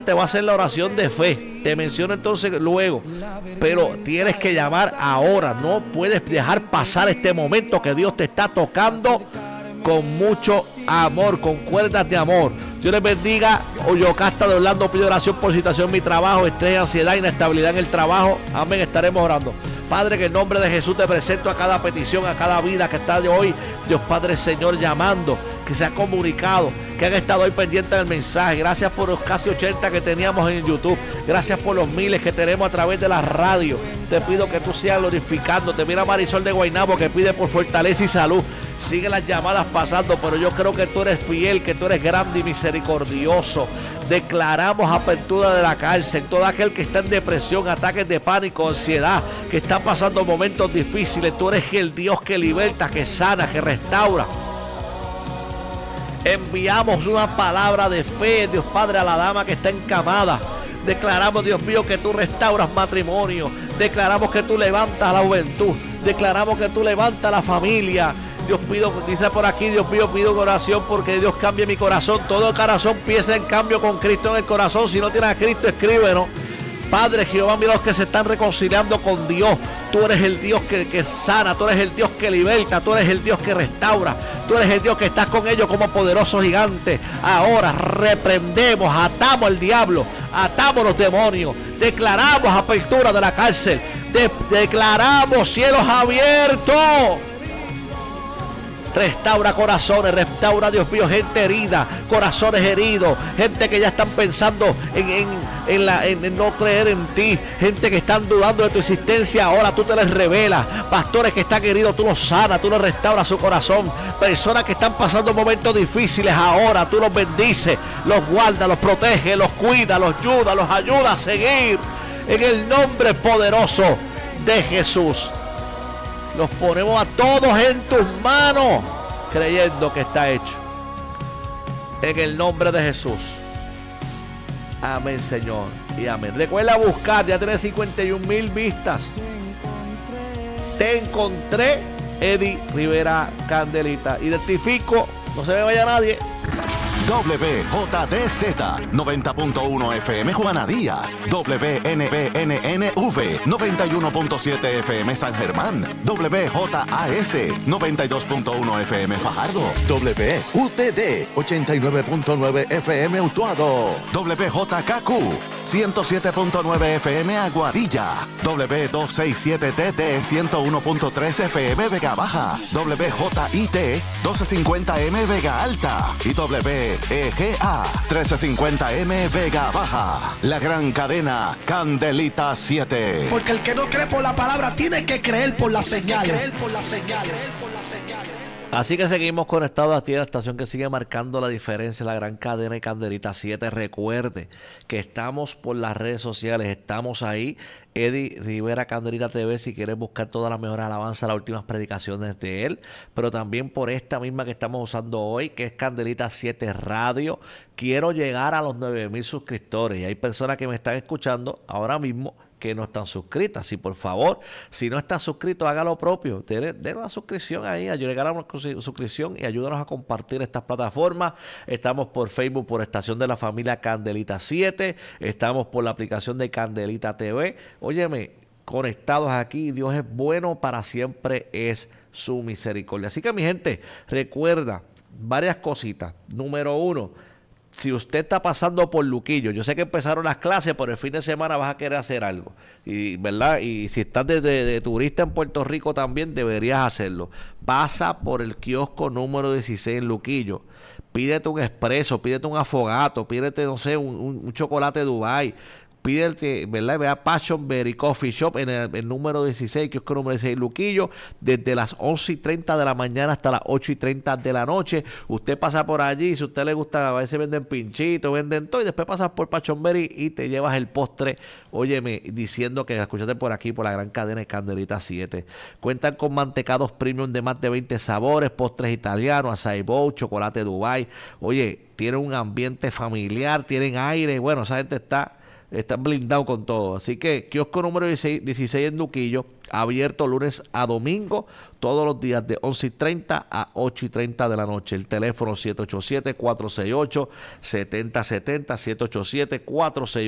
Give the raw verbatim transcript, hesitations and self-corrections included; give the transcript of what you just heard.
te va a hacer la oración de fe. Te menciono entonces luego, pero tienes que llamar ahora. No puedes dejar pasar este momento que Dios te está tocando con mucho amor, con cuerdas de amor. Dios les bendiga. Oyocasta de Orlando pide oración por situación en mi trabajo, estrés, ansiedad, inestabilidad en el trabajo. Amén, estaremos orando. Padre, que en nombre de Jesús te presento a cada petición, a cada vida que está de hoy. Dios Padre Señor llamando, que se ha comunicado, que han estado hoy pendientes del mensaje. Gracias por los casi ochenta que teníamos en YouTube. Gracias por los miles que tenemos a través de la radio. Te pido que tú sigas glorificándote. Mira Marisol de Guaynabo que pide por fortaleza y salud. Sigue las llamadas pasando, pero yo creo que tú eres fiel, que tú eres grande y misericordioso. Declaramos apertura de la cárcel. Todo aquel que está en depresión, ataques de pánico, ansiedad, que está pasando momentos difíciles, tú eres el Dios que liberta, que sana, que restaura. Enviamos una palabra de fe, Dios Padre, a la dama que está encamada. Declaramos, Dios mío, que tú restauras matrimonio. Declaramos que tú levantas a la juventud. Declaramos que tú levantas a la familia. Dios pido, dice por aquí, Dios mío, pido oración porque Dios cambie mi corazón. Todo corazón empieza en cambio con Cristo en el corazón. Si no tienes a Cristo, escríbenos. Padre Jehová, mira los que se están reconciliando con Dios. Tú eres el Dios que, que sana, tú eres el Dios que liberta, tú eres el Dios que restaura, tú eres el Dios que estás con ellos como poderoso gigante. Ahora reprendemos, atamos al diablo, atamos los demonios, declaramos apertura de la cárcel, de, declaramos cielos abiertos. Restaura corazones, restaura, Dios mío, gente herida, corazones heridos, gente que ya están pensando en, en, en, la, en, en no creer en ti, gente que están dudando de tu existencia, ahora tú te les revelas. Pastores que están heridos, tú los sanas, tú los restauras su corazón. Personas que están pasando momentos difíciles, ahora tú los bendices, los guardas, los proteges, los cuidas, los ayuda, los ayuda a seguir. En el nombre poderoso de Jesús. Los ponemos a todos en tus manos, creyendo que está hecho. En el nombre de Jesús. Amén, Señor. Y amén. Recuerda buscar, ya tienes cincuenta y un mil vistas. Te encontré, Eddie Rivera Candelita. Identifico, no se me vaya nadie. W J D Z noventa punto uno F M Juana Díaz, W N B N N V noventa y uno punto siete F M San Germán, W J A S noventa y dos punto uno F M Fajardo, W U T D ochenta y nueve punto nueve F M Utuado, W J K Q ciento siete punto nueve F M Aguadilla, W doscientos sesenta y siete T T ciento uno punto tres F M Vega Baja, W J I T doce cincuenta M Vega Alta y W E G A trece cincuenta M Vega Baja. La gran cadena Candelita siete. Porque el que no cree por la palabra tiene que creer por las señales. Creer por las señales. Así que seguimos conectados a ti, a la estación que sigue marcando la diferencia, la gran cadena de Candelita siete. Recuerde que estamos por las redes sociales, estamos ahí, Eddie Rivera Candelita T V, si quieres buscar todas las mejores alabanzas, las últimas predicaciones de él, pero también por esta misma que estamos usando hoy, que es Candelita siete Radio. Quiero llegar a los nueve mil suscriptores y hay personas que me están escuchando ahora mismo que no están suscritas. Y por favor, si no estás suscrito, haga lo propio. Den una suscripción ahí, llegar a una suscripción y ayúdanos a compartir estas plataformas. Estamos por Facebook, por Estación de la Familia Candelita siete. Estamos por la aplicación de Candelita T V. Óyeme, conectados aquí. Dios es bueno, para siempre es su misericordia. Así que, mi gente, recuerda varias cositas. Número uno, si usted está pasando por Luquillo, yo sé que empezaron las clases, pero el fin de semana vas a querer hacer algo, y verdad, y si estás de, de, de turista en Puerto Rico también deberías hacerlo. Pasa por el kiosco número dieciséis en Luquillo, pídete un expreso, pídete un afogato, pídete, no sé, un, un, un chocolate Dubai. Pídete, ¿verdad? Ve a Passion Berry Coffee Shop en el, el número dieciséis, que es el número dieciséis Luquillo, desde las once y treinta de la mañana hasta las ocho y treinta de la noche. Usted pasa por allí, si a usted le gusta, a veces venden pinchitos, venden todo, y después pasas por Passion Berry y te llevas el postre, óyeme, diciendo que escuchaste por aquí, por la gran cadena de Candelita siete. Cuentan con mantecados premium de más de veinte sabores, postres italianos, açaí bowl, chocolate Dubai. Oye, tienen un ambiente familiar, tienen aire, bueno, esa gente está están blindados con todo. Así que kiosco número dieciséis, dieciséis en Luquillo, abierto lunes a domingo, todos los días de once y treinta a ocho y treinta de la noche. El teléfono siete ocho siete, cuatro seis ocho, siete cero siete cero, siete ocho siete, cuatro seis ocho.